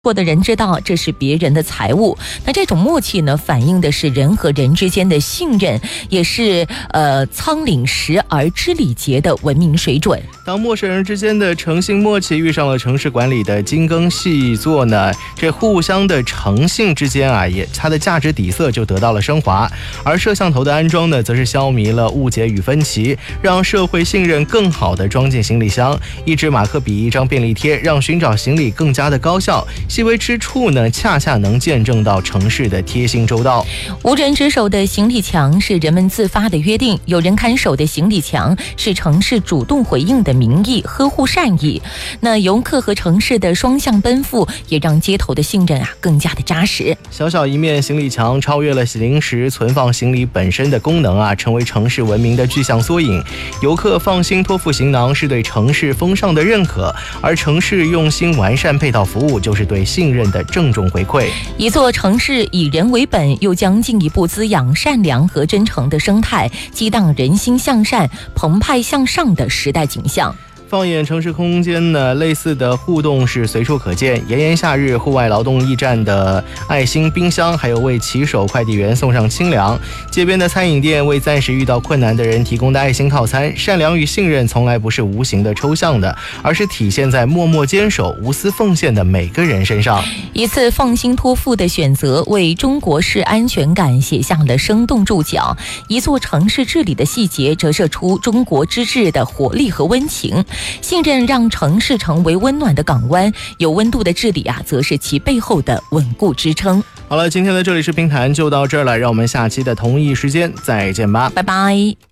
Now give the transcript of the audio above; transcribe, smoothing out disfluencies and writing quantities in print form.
过的人知道这是别人的财物，那这种默契呢，反映的是人和人之间的信任，也是仓廪实而知礼节的文明水准。 当陌生人之间的诚信默契遇上了城市管理的精耕细作呢，这互相的诚信之间啊，它的价值底色就得到了升华。而摄像头的安装呢，则是消弭了误解与分歧，让社会信任更好地装进行李箱。一支马克笔，一张便利贴，让寻找行李更加的高效。细微之处呢，恰恰能见证到城市的贴心周到。 无人值守的行李墙是人们自发的约定，有人看守的行李墙是城市主动回应的民意，呵护善意。那游客和城市的双向奔赴，也让街头的信任更加的扎实。 小小一面行李墙超越了临时存放行李本身的功能成为城市文明的具象缩影。游客放心托付行囊，是对城市风尚的认可，而城市用心完善配套服务，就是对信任的郑重回馈。 一座城市以人为本，又将进一步滋养善良和真诚的生态，激荡人心向善、澎湃向上的时代景象。 放眼城市空间呢，类似的互动是随处可见。炎炎夏日，户外劳动驿站的爱心冰箱，还有为骑手快递员送上清凉；街边的餐饮店为暂时遇到困难的人提供的爱心套餐。善良与信任从来不是无形的抽象的，而是体现在默默坚守、无私奉献的每个人身上。 一次放心托付的选择，为中国式安全感写下了生动注脚。一座城市治理的细节，折射出中国之治的活力和温情。信任让城市成为温暖的港湾，有温度的治理则是其背后的稳固支撑。 好了，今天的这里是评谈就到这儿了，让我们下期的同一时间再见吧， 拜拜。